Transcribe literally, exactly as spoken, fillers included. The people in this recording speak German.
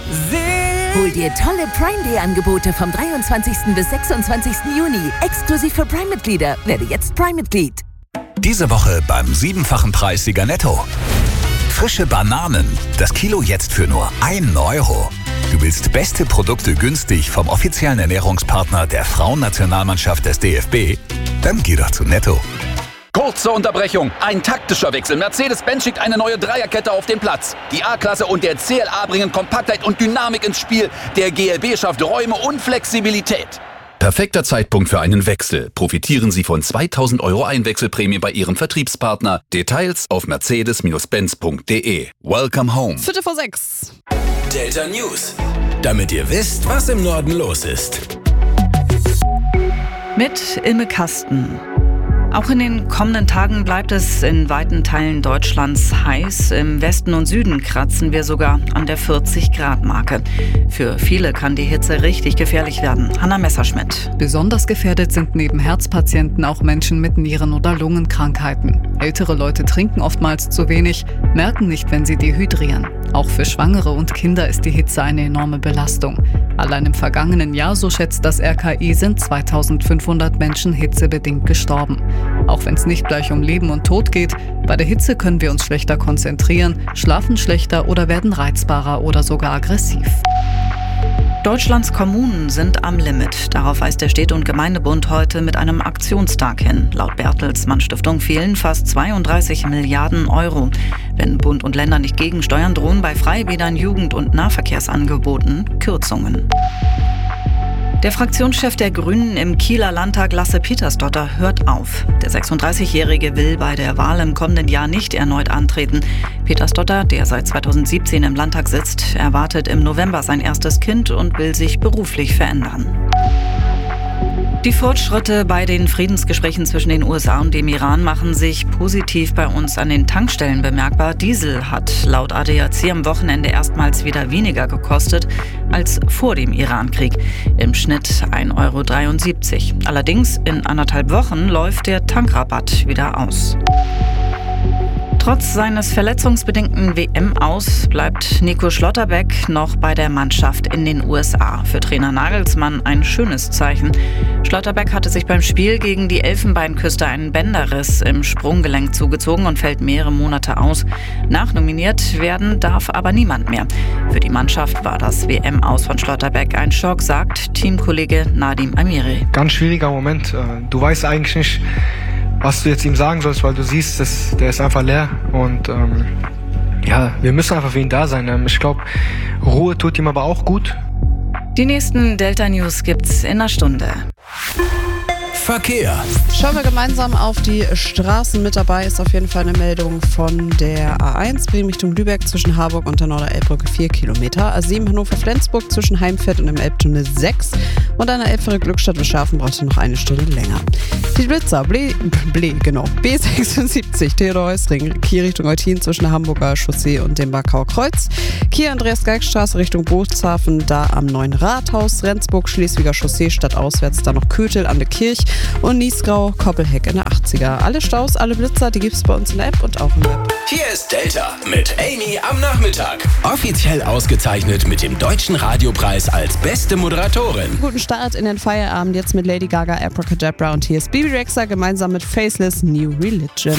Hol dir tolle Prime Day Angebote vom dreiundzwanzigsten bis sechsundzwanzigsten Juni. Exklusiv für Prime-Mitglieder. Werde jetzt Prime-Mitglied. Diese Woche beim siebenfachen Preissieger Netto. Frische Bananen. Das Kilo jetzt für nur einen Euro. Du willst beste Produkte günstig vom offiziellen Ernährungspartner der Frauennationalmannschaft des D F B? Dann geh doch zu Netto. Kurze Unterbrechung. Ein taktischer Wechsel. Mercedes-Benz schickt eine neue Dreierkette auf den Platz. Die A-Klasse und der C L A bringen Kompaktheit und Dynamik ins Spiel. Der G L B schafft Räume und Flexibilität. Perfekter Zeitpunkt für einen Wechsel. Profitieren Sie von zweitausend Euro Einwechselprämie bei Ihrem Vertriebspartner. Details auf mercedes Benz punkt de. Welcome home. Viertel vor sechs. Delta News. Damit ihr wisst, was im Norden los ist. Mit Ilme Kasten. Auch in den kommenden Tagen bleibt es in weiten Teilen Deutschlands heiß. Im Westen und Süden kratzen wir sogar an der vierzig Grad Marke. Für viele kann die Hitze richtig gefährlich werden. Hanna Messerschmidt. Besonders gefährdet sind neben Herzpatienten auch Menschen mit Nieren- oder Lungenkrankheiten. Ältere Leute trinken oftmals zu wenig, merken nicht, wenn sie dehydrieren. Auch für Schwangere und Kinder ist die Hitze eine enorme Belastung. Allein im vergangenen Jahr, so schätzt das R K I, sind zweitausendfünfhundert Menschen hitzebedingt gestorben. Auch wenn es nicht gleich um Leben und Tod geht, bei der Hitze können wir uns schlechter konzentrieren, schlafen schlechter oder werden reizbarer oder sogar aggressiv. Deutschlands Kommunen sind am Limit. Darauf weist der Städte- und Gemeindebund heute mit einem Aktionstag hin. Laut Bertelsmann Stiftung fehlen fast zweiunddreißig Milliarden Euro. Wenn Bund und Länder nicht gegensteuern, drohen bei Freibädern, Jugend- und Nahverkehrsangeboten Kürzungen. Der Fraktionschef der Grünen im Kieler Landtag, Lasse Petersdotter, hört auf. Der sechsunddreißigjährige will bei der Wahl im kommenden Jahr nicht erneut antreten. Petersdotter, der seit zweitausendsiebzehn im Landtag sitzt, erwartet im November sein erstes Kind und will sich beruflich verändern. Die Fortschritte bei den Friedensgesprächen zwischen den U S A und dem Iran machen sich positiv bei uns an den Tankstellen bemerkbar. Diesel hat laut A D A C am Wochenende erstmals wieder weniger gekostet als vor dem Irankrieg. Im Schnitt ein Euro dreiundsiebzig. Allerdings in anderthalb Wochen läuft der Tankrabatt wieder aus. Trotz seines verletzungsbedingten W M-Aus bleibt Nico Schlotterbeck noch bei der Mannschaft in den U S A. Für Trainer Nagelsmann ein schönes Zeichen. Schlotterbeck hatte sich beim Spiel gegen die Elfenbeinküste einen Bänderriss im Sprunggelenk zugezogen und fällt mehrere Monate aus. Nachnominiert werden darf aber niemand mehr. Für die Mannschaft war das W M-Aus von Schlotterbeck ein Schock, sagt Teamkollege Nadim Amiri. Ganz schwieriger Moment. Du weißt eigentlich nicht, was du jetzt ihm sagen sollst, weil du siehst, dass der ist einfach leer und ähm, ja, wir müssen einfach für ihn da sein. Ich glaube, Ruhe tut ihm aber auch gut. Die nächsten Delta News gibt's in einer Stunde. Verkehr. Schauen wir gemeinsam auf die Straßen. Mit dabei ist auf jeden Fall eine Meldung von der A eins Bremen Richtung Lübeck zwischen Harburg und der Norder-Elbbrücke vier Kilometer. A sieben Hannover-Flensburg zwischen Heimfeld und dem Elbtunnel sechs. Und an der Elbfähre Glückstadt bis Schafen braucht ihr noch eine Stunde länger. Die Blitzer, Ble, Ble, genau, B sechsundsiebzig Theodor-Heuss-Ring, Kiel Richtung Eutin zwischen der Hamburger Chaussee und dem Backauer Kreuz. Kiel Andreas-Geig-Straße Richtung Bootshafen, da am neuen Rathaus. Rendsburg, Schleswiger Chaussee, stadtauswärts, da noch Kötel an der Kirch. Und Niesgrau, Koppelheck in der achtziger. Alle Staus, alle Blitzer, die gibt's bei uns in der App und auch im Web. Hier ist Delta mit Amy am Nachmittag. Offiziell ausgezeichnet mit dem Deutschen Radiopreis als beste Moderatorin. Guten Start in den Feierabend jetzt mit Lady Gaga, Abracadabra und hier ist Bibi Rexha gemeinsam mit Faceless New Religion.